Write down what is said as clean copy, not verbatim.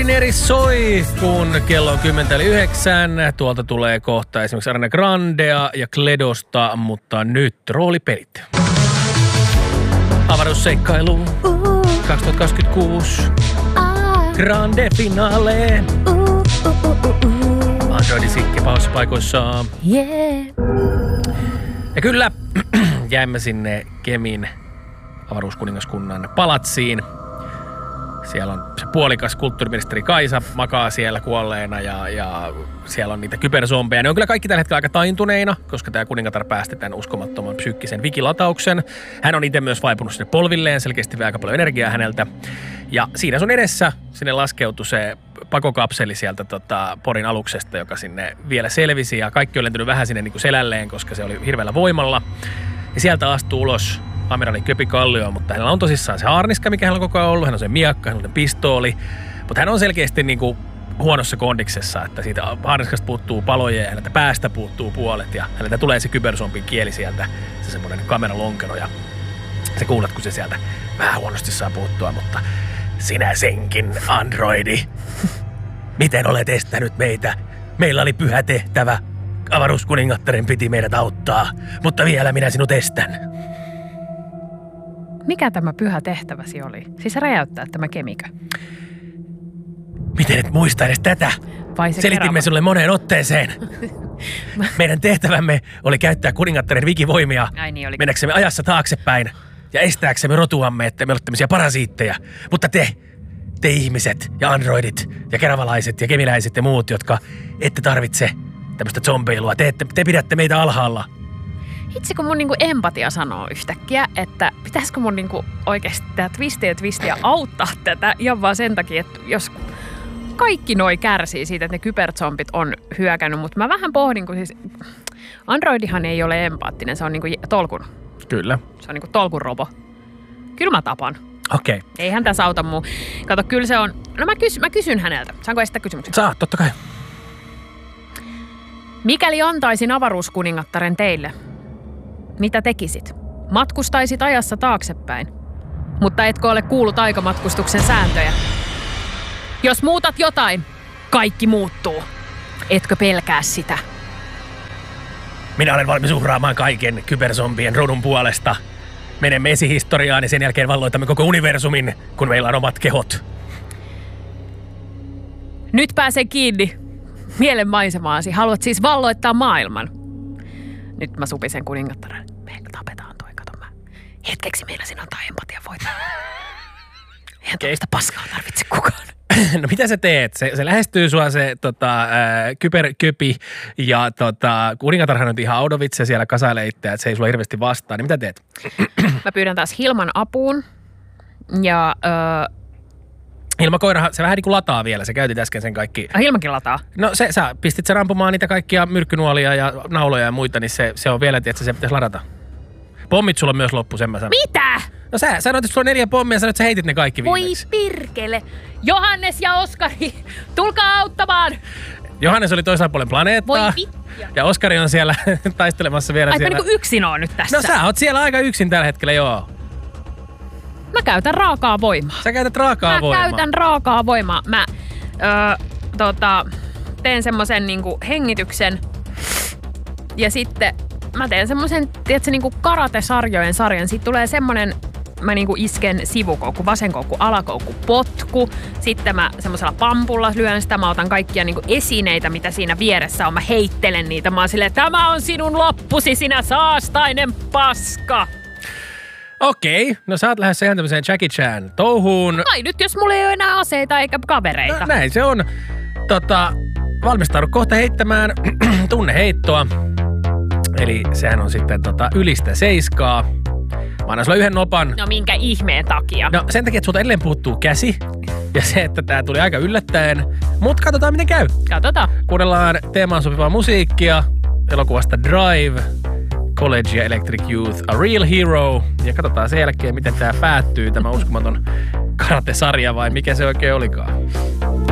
Ordinary soi, kun kello on 10:09. Tuolta tulee kohta esimerkiksi Ariana Grandea ja Kledosta, mutta nyt roolipelit. Avaruusseikkailu 2026. Grande finale. Androidin sikki pauspaikoissa. Yeah. Ja kyllä, jäimme sinne Kemin avaruuskuningaskunnan palatsiin. Siellä on se puolikas kulttuuriministeri Kaisa, makaa siellä kuolleena ja siellä on niitä kyberzombeja. Ne on kyllä kaikki tällä hetkellä aika taintuneina, koska tämä kuningatar päästi tämän uskomattoman psyykkisen wikilatauksen. Hän on itse myös vaipunut sinne polvilleen, selkeästi vie aika paljon energiaa häneltä. Ja siinä sun edessä sinne laskeutui se pakokapseli sieltä Porin aluksesta, joka sinne vielä selvisi. Ja kaikki on lentynyt vähän sinne niin kuin selälleen, koska se oli hirveällä voimalla. Ja sieltä astuu ulos amiraali Köpi Kallio, mutta hänellä on tosissaan se haarniska, mikä hänellä on koko ajan ollut. Hän on se miakka, hän on se pistooli. Mutta hän on selkeästi niin kuin huonossa kondiksessa, että siitä haarniskasta puuttuu paloja ja häneltä päästä puuttuu puolet. Ja häneltä tulee se kyberzombin kieli sieltä, se semmoinen kameralonkero. Ja se kuulet, kun se sieltä vähän huonosti saa puuttua, mutta sinä senkin, androidi. Miten olet estänyt meitä? Meillä oli pyhä tehtävä. Avaruuskuningattaren piti meidät auttaa, mutta vielä minä sinut estän. Mikä tämä pyhä tehtäväsi oli? Siis räjäyttää tämä Kemikö? Miten et muista edes tätä? Selitimme sinulle moneen otteeseen. Meidän tehtävämme oli käyttää kuningattaren wikivoimia mennäksemme ajassa taaksepäin ja estääksemme rotuamme, että me olemme tämmöisiä parasiitteja. Mutta te ihmiset ja androidit ja keravalaiset ja kemiläiset ja muut, jotka ette tarvitse tämmöistä zombeilua, te pidätte meitä alhaalla. Itse kun mun niinku empatia sanoo yhtäkkiä, että pitäisikö mun niinku oikeasti tehdä twistiä auttaa tätä ihan vaan sen takia, että jos kaikki noi kärsii siitä, että ne kyberzombit on hyökännyt, mutta mä vähän pohdin, kun siis androidihan ei ole empaattinen, se on niinku tolkun. Kyllä. Se on niinku tolkun robo. Kyllä mä tapan. Okei. Okay. Eihän tässä auta muu. Kato, kyllä se on. No mä kysyn häneltä. Saanko esittää kysymyksen? Saa, totta kai. Mikäli antaisin avaruuskuningattaren teille, mitä tekisit? Matkustaisit ajassa taaksepäin, mutta etkö ole kuullut aikamatkustuksen sääntöjä? Jos muutat jotain, kaikki muuttuu. Etkö pelkää sitä? Minä olen valmis uhraamaan kaiken kyberzombien rodun puolesta. Menemme esihistoriaan ja sen jälkeen valloitamme koko universumin, kun meillä on omat kehot. Nyt pääsen kiinni mielenmaisemaasi. Haluat siis valloittaa maailman. Nyt mä supisen kuningattaren. Me tapetaan toi, kato mä. Hetkeksi meinasin antaa empatia voittaa. Eihän toista paskaa tarvitse kukaan. No mitä sä teet? Se lähestyy sua se kyberköpi ja kuningatarhan on ihan audovitse siellä kasailee itseä, että se ei sulla hirveästi vastaa. Niin mitä teet? Mä pyydän taas Hilman apuun ja Hilma-koira, se vähän niin kuin lataa vielä. Se käytit äsken sen kaikki. Hilmakin lataa? No sä pistit sen rampumaan niitä kaikkia myrkkynuolia ja nauloja ja muita, niin se on vielä, että se pitäisi ladata. Pommit sulla myös loppu, sen mä sanon. Mitä? No sä sanoit, että sulla on 4 pommia ja sanoit, että sä heitit ne kaikki viimeksi. Voi pirkele. Johannes ja Oskari, tulkaa auttamaan. Johannes oli toisella puolen planeettaa. Voi vittia. Ja Oskari on siellä taistelemassa vielä. Ai siellä. Mä niinku yksin oon nyt tässä. No sä oot siellä aika yksin tällä hetkellä, joo. Mä käytän raakaa voimaa. Sä käytät raakaa voimaa? Mä käytän raakaa voimaa. Mä teen semmosen niinku hengityksen ja sitten mä teen semmosen, tiedätkö, niinku karate-sarjojen sarjan. Siitä tulee semmonen, mä niinku isken sivukoukku, vasenkoukku, alakoukku, potku. Sitten mä semmosella pampulla lyön sitä. Mä otan kaikkia niinku esineitä, mitä siinä vieressä on. Mä heittelen niitä. Mä oon silleen, tämä on sinun loppusi, sinä saastainen paska. Okei, no sä oot lähdössä ihan tämmöiseen Jackie Chan touhuun. Ai nyt, jos mulla ei ole enää aseita eikä kavereita. No, näin se on. Valmistaudu kohta heittämään tunneheittoa. Eli sehän on sitten ylistä 7. Mä annan sulla 1 nopan. No minkä ihmeen takia? No sen takia, että sulta edelleen puuttuu käsi. Ja se, että tää tuli aika yllättäen. Mut katsotaan miten käy. Katsotaan. Kuunnellaan teemaan sopivaa musiikkia. Elokuvasta Drive. College ja Electric Youth, A Real Hero. Ja katsotaan sen jälkeen, miten tää päättyy, tämä uskomaton karate-sarja vai mikä se oikein olikaan.